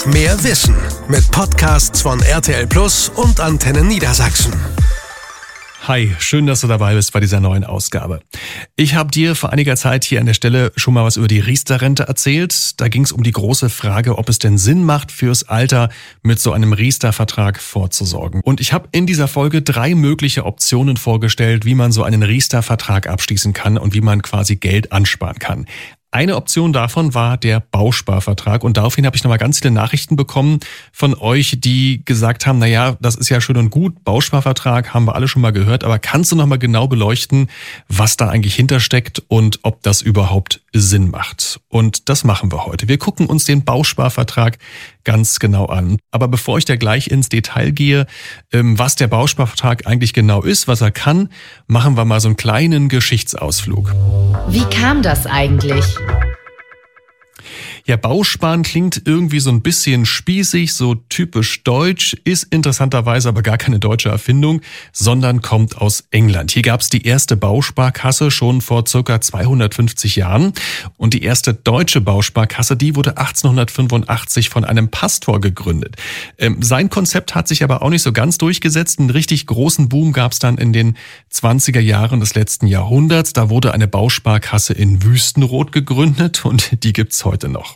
Mehr Wissen mit Podcasts von RTL Plus und Antenne Niedersachsen. Hi, schön, dass du dabei bist bei dieser neuen Ausgabe. Ich habe dir vor einiger Zeit hier an der Stelle schon mal was über die Riester-Rente erzählt. Da ging es um die große Frage, ob es denn Sinn macht, fürs Alter mit so einem Riester-Vertrag vorzusorgen. Und ich habe in dieser Folge 3 mögliche Optionen vorgestellt, wie man so einen Riester-Vertrag abschließen kann und wie man quasi Geld ansparen kann. Eine Option davon war der Bausparvertrag und daraufhin habe ich nochmal ganz viele Nachrichten bekommen von euch, die gesagt haben, naja, das ist ja schön und gut, Bausparvertrag haben wir alle schon mal gehört, aber kannst du nochmal genau beleuchten, was da eigentlich hintersteckt und ob das überhaupt Sinn macht? Und das machen wir heute. Wir gucken uns den Bausparvertrag ganz genau an. Aber bevor ich da gleich ins Detail gehe, was der Bausparvertrag eigentlich genau ist, was er kann, machen wir mal so einen kleinen Geschichtsausflug. Wie kam das eigentlich? Ja, Bausparen klingt irgendwie so ein bisschen spießig, so typisch deutsch, ist interessanterweise aber gar keine deutsche Erfindung, sondern kommt aus England. Hier gab es die erste Bausparkasse schon vor circa 250 Jahren und die erste deutsche Bausparkasse, die wurde 1885 von einem Pastor gegründet. Sein Konzept hat sich aber auch nicht so ganz durchgesetzt. Einen richtig großen Boom gab es dann in den 20er Jahren des letzten Jahrhunderts. Da wurde eine Bausparkasse in Wüstenrot gegründet und die gibt's heute noch.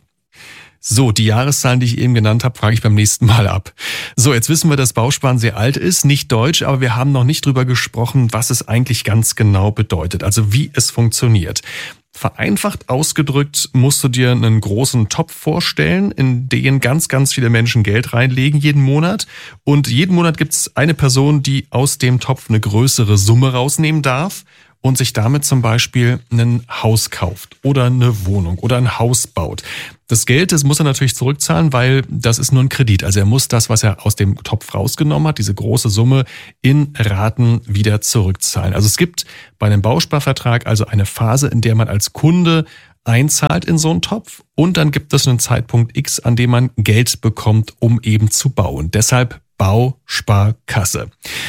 So, die Jahreszahlen, die ich eben genannt habe, frage ich beim nächsten Mal ab. So, jetzt wissen wir, dass Bausparen sehr alt ist, nicht deutsch, aber wir haben noch nicht drüber gesprochen, was es eigentlich ganz genau bedeutet, also wie es funktioniert. Vereinfacht ausgedrückt musst du dir einen großen Topf vorstellen, in den ganz, ganz viele Menschen Geld reinlegen jeden Monat. Und jeden Monat gibt es eine Person, die aus dem Topf eine größere Summe rausnehmen darf und sich damit zum Beispiel ein Haus kauft oder eine Wohnung oder ein Haus baut. Das Geld, das muss er natürlich zurückzahlen, weil das ist nur ein Kredit. Also er muss das, was er aus dem Topf rausgenommen hat, diese große Summe, in Raten wieder zurückzahlen. Also es gibt bei einem Bausparvertrag also eine Phase, in der man als Kunde einzahlt in so einen Topf und dann gibt es einen Zeitpunkt X, an dem man Geld bekommt, um eben zu bauen. Deshalb Bausparkasse.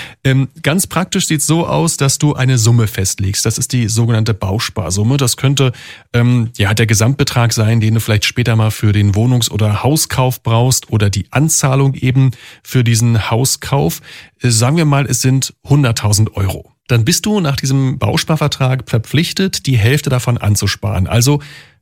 Ganz praktisch sieht es so aus, dass du eine Summe festlegst. Das ist die sogenannte Bausparsumme. Das könnte der Gesamtbetrag sein, den du vielleicht später mal für den Wohnungs- oder Hauskauf brauchst oder die Anzahlung eben für diesen Hauskauf. Sagen wir mal, es sind 100.000 Euro. Dann bist du nach diesem Bausparvertrag verpflichtet, die Hälfte davon anzusparen. Also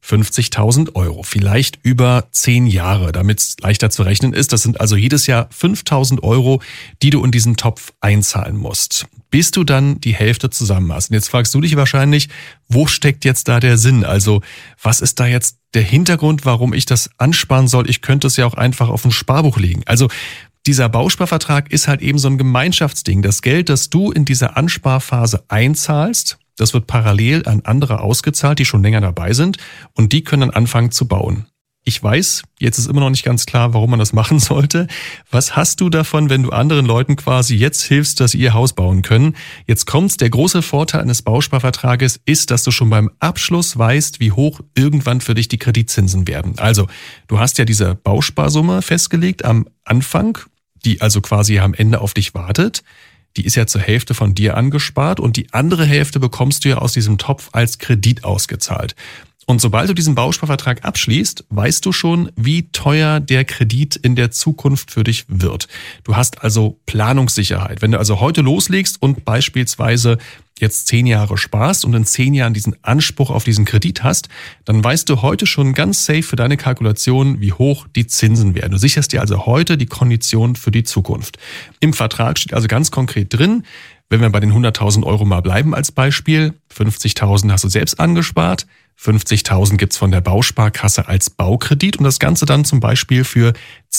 50.000 Euro, vielleicht über 10 Jahre, damit es leichter zu rechnen ist. Das sind also jedes Jahr 5.000 Euro, die du in diesen Topf einzahlen musst, bis du dann die Hälfte zusammen hast. Und jetzt fragst du dich wahrscheinlich, wo steckt jetzt da der Sinn? Also was ist da jetzt der Hintergrund, warum ich das ansparen soll? Ich könnte es ja auch einfach auf ein Sparbuch legen. Also dieser Bausparvertrag ist halt eben so ein Gemeinschaftsding. Das Geld, das du in dieser Ansparphase einzahlst, das wird parallel an andere ausgezahlt, die schon länger dabei sind und die können dann anfangen zu bauen. Ich weiß, jetzt ist immer noch nicht ganz klar, warum man das machen sollte. Was hast du davon, wenn du anderen Leuten quasi jetzt hilfst, dass sie ihr Haus bauen können? Jetzt kommt's, der große Vorteil eines Bausparvertrages ist, dass du schon beim Abschluss weißt, wie hoch irgendwann für dich die Kreditzinsen werden. Also, du hast ja diese Bausparsumme festgelegt am Anfang, die also quasi am Ende auf dich wartet. Die ist ja zur Hälfte von dir angespart und die andere Hälfte bekommst du ja aus diesem Topf als Kredit ausgezahlt. Und sobald du diesen Bausparvertrag abschließt, weißt du schon, wie teuer der Kredit in der Zukunft für dich wird. Du hast also Planungssicherheit. Wenn du also heute loslegst und beispielsweise jetzt 10 Jahre sparst und in 10 Jahren diesen Anspruch auf diesen Kredit hast, dann weißt du heute schon ganz safe für deine Kalkulation, wie hoch die Zinsen werden. Du sicherst dir also heute die Kondition für die Zukunft. Im Vertrag steht also ganz konkret drin, wenn wir bei den 100.000 Euro mal bleiben als Beispiel, 50.000 hast du selbst angespart, 50.000 gibt's von der Bausparkasse als Baukredit und das Ganze dann zum Beispiel für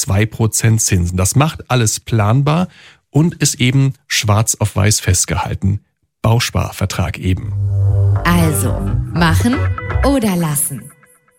2% Zinsen. Das macht alles planbar und ist eben schwarz auf weiß festgehalten. Bausparvertrag eben. Also, machen oder lassen?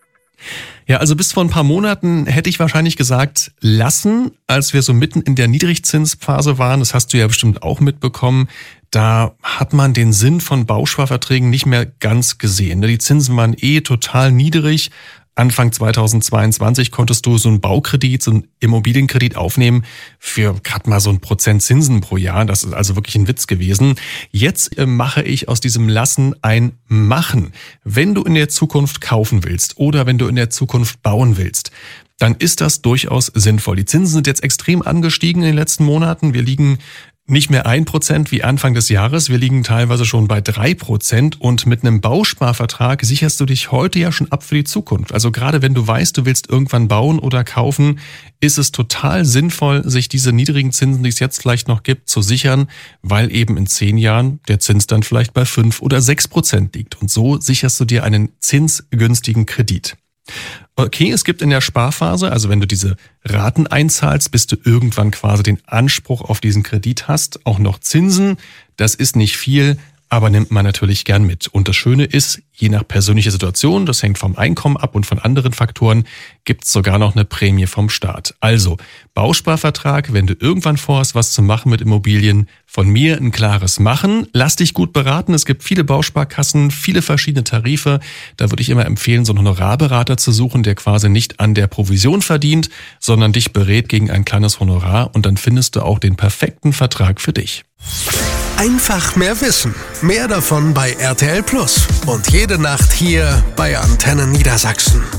Ja, also bis vor ein paar Monaten hätte ich wahrscheinlich gesagt, lassen, als wir so mitten in der Niedrigzinsphase waren. Das hast du ja bestimmt auch mitbekommen. Da hat man den Sinn von Bausparverträgen nicht mehr ganz gesehen. Die Zinsen waren total niedrig. Anfang 2022 konntest du so einen Baukredit, so einen Immobilienkredit aufnehmen für gerade mal so 1% Zinsen pro Jahr. Das ist also wirklich ein Witz gewesen. Jetzt mache ich aus diesem Lassen ein Machen. Wenn du in der Zukunft kaufen willst oder wenn du in der Zukunft bauen willst, dann ist das durchaus sinnvoll. Die Zinsen sind jetzt extrem angestiegen in den letzten Monaten. Wir liegen nicht mehr 1% wie Anfang des Jahres. Wir liegen teilweise schon bei 3% und mit einem Bausparvertrag sicherst du dich heute ja schon ab für die Zukunft. Also gerade wenn du weißt, du willst irgendwann bauen oder kaufen, ist es total sinnvoll, sich diese niedrigen Zinsen, die es jetzt vielleicht noch gibt, zu sichern, weil eben in 10 Jahren der Zins dann vielleicht bei 5 oder 6% liegt. Und so sicherst du dir einen zinsgünstigen Kredit. Okay, es gibt in der Sparphase, also wenn du diese Raten einzahlst, bis du irgendwann quasi den Anspruch auf diesen Kredit hast, auch noch Zinsen. Das ist nicht viel, aber nimmt man natürlich gern mit. Und das Schöne ist, je nach persönlicher Situation, das hängt vom Einkommen ab und von anderen Faktoren, gibt es sogar noch eine Prämie vom Staat. Also Bausparvertrag, wenn du irgendwann vorhast, was zu machen mit Immobilien, von mir ein klares Machen. Lass dich gut beraten. Es gibt viele Bausparkassen, viele verschiedene Tarife. Da würde ich immer empfehlen, so einen Honorarberater zu suchen, der quasi nicht an der Provision verdient, sondern dich berät gegen ein kleines Honorar. Und dann findest du auch den perfekten Vertrag für dich. Einfach mehr wissen. Mehr davon bei RTL Plus. Und jede Nacht hier bei Antenne Niedersachsen.